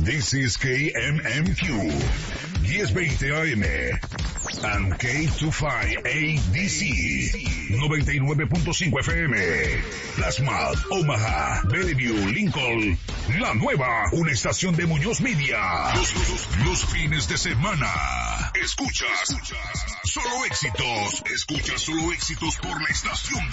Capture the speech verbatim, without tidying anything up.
This is K M M Q, diez veinte A M, and K veinticinco A D C, noventa y nueve punto cinco F M, Plasma, Omaha, Bellevue, Lincoln, La Nueva, una estación de Muñoz Media. Los, los, los fines de semana, escuchas solo éxitos, escuchas solo éxitos por la estación